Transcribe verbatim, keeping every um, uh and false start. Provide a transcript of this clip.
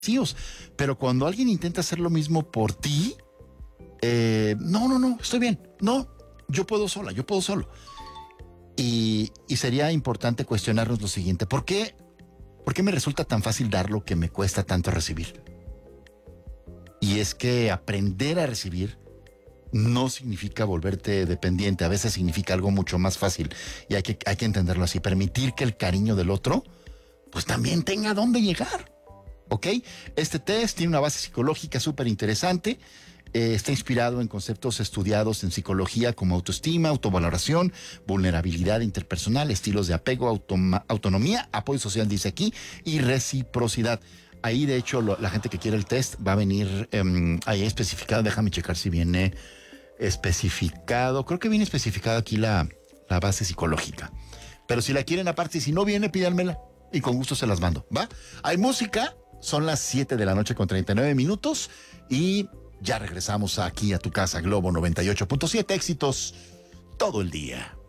vacíos. Pero cuando alguien intenta hacer lo mismo por ti, eh, no, no, no, estoy bien. No, yo puedo sola, yo puedo solo. Y, y sería importante cuestionarnos lo siguiente. ¿Por qué, ¿Por qué me resulta tan fácil dar lo que me cuesta tanto recibir? Y es que aprender a recibir no significa volverte dependiente. A veces significa algo mucho más fácil. Y hay que, hay que entenderlo así. Permitir que el cariño del otro, pues también tenga dónde llegar. ¿Ok? Este test tiene una base psicológica súper interesante. Eh, está inspirado en conceptos estudiados en psicología como autoestima, autovaloración, vulnerabilidad interpersonal, estilos de apego, automa, autonomía, apoyo social, dice aquí, y reciprocidad. Ahí, de hecho, lo, la gente que quiere el test va a venir um, ahí especificado. Déjame checar si viene especificado. Creo que viene especificado aquí la, la base psicológica. Pero si la quieren aparte, y si no viene, pídanmela y con gusto se las mando, ¿va? Hay música, son las siete de la noche con treinta y nueve minutos y ya regresamos aquí a tu casa, Globo noventa y ocho punto siete, éxitos todo el día.